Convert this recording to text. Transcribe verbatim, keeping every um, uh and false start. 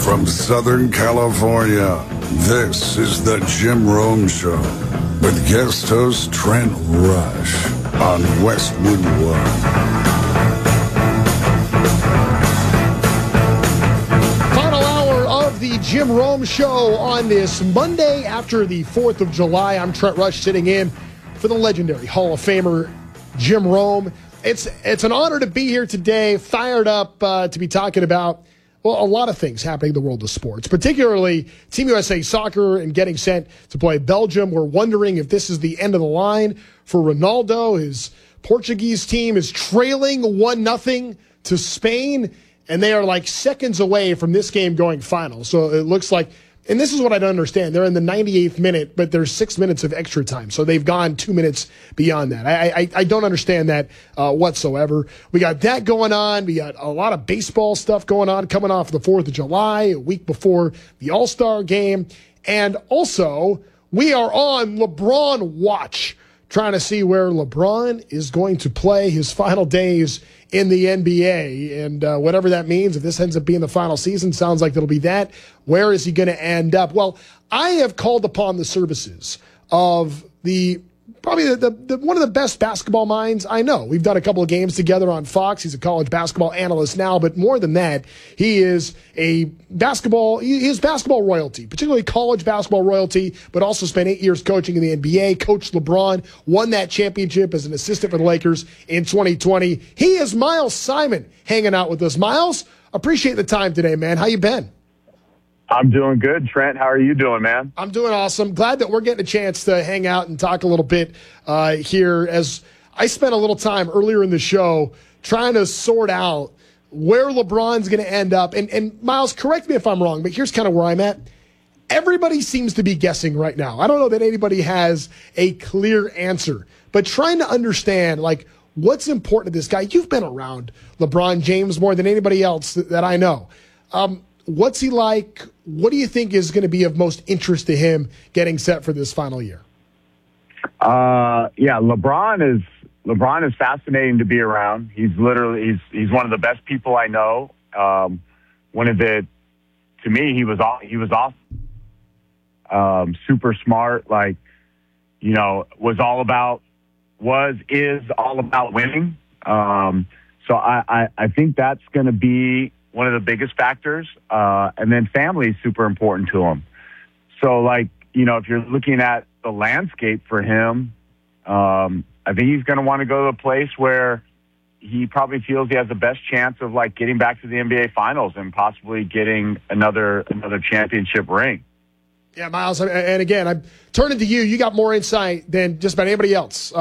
From Southern California, this is the Jim Rome Show with guest host Trent Rush on Westwood One. Final hour of the Jim Rome Show on this Monday after the fourth of July. I'm Trent Rush sitting in for the legendary Hall of Famer Jim Rome. It's, it's an honor to be here today, fired up uh, to be talking about Well, a lot of things happening in the world of sports, particularly Team U S A Soccer and getting sent to play Belgium. We're wondering if this is the end of the line for Ronaldo. His Portuguese team is trailing one nothing to Spain, and they are like seconds away from this game going final. So it looks like, and this is what I don't understand, they're in the ninety-eighth minute, but there's six minutes of extra time. So they've gone two minutes beyond that. I I, I don't understand that uh, whatsoever. We got that going on. We got a lot of baseball stuff going on coming off the fourth of July, a week before the All-Star game. And also, we are on LeBron watch, trying to see where LeBron is going to play his final days in the N B A, and uh, whatever that means. If this ends up being the final season, sounds like it'll be that. Where is he going to end up? Well, I have called upon the services of the probably the, the, the one of the best basketball minds I know. We've done a couple of games together on Fox. He's a college basketball analyst now, but more than that, he is a basketball, he is basketball royalty, particularly college basketball royalty, but also spent eight years coaching in the N B A, coached LeBron, won that championship as an assistant for the Lakers in twenty twenty. He is Miles Simon hanging out with us. Miles, appreciate the time today, man. How you been? I'm doing good, Trent. How are you doing, man? I'm doing awesome. Glad that we're getting a chance to hang out and talk a little bit uh, here, as I spent a little time earlier in the show trying to sort out where LeBron's going to end up. And, and Miles, correct me if I'm wrong, but here's kind of where I'm at. Everybody seems to be guessing right now. I don't know that anybody has a clear answer, but trying to understand, like, what's important to this guy. You've been around LeBron James more than anybody else that, that I know. Um, What's he like? What do you think is going to be of most interest to him getting set for this final year? Uh, yeah, LeBron is LeBron is fascinating to be around. He's literally he's he's one of the best people I know. Um, one of the to me he was all, he was awesome, um, super smart. Like, you know, was all about was is all about winning. Um, so I, I I think that's going to be one of the biggest factors. Uh, and then family is super important to him. So, like, you know, if you're looking at the landscape for him, um, I think he's going to want to go to a place where he probably feels he has the best chance of, like, getting back to the N B A Finals and possibly getting another another championship ring. Yeah, Miles, and again, I'm turning to you. You got more insight than just about anybody else.